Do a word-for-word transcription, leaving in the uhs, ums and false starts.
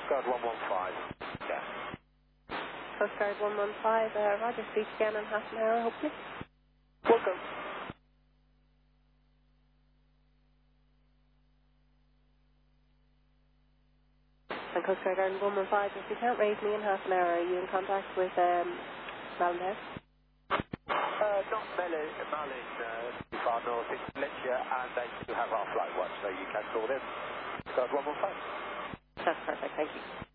Guard one one five. Yeah. Coast Guard one one five, uh, Roger, speak again in half an hour, hopefully. Welcome. And Coast Guard Ireland one one five, if you can't raise me in half an hour, are you in contact with um, Malin? Uh, not Melin, Malin, uh, too far north, it's Valencia, and they do have our flight watch, so you can call them. Guard one one five. That's perfect, thank you.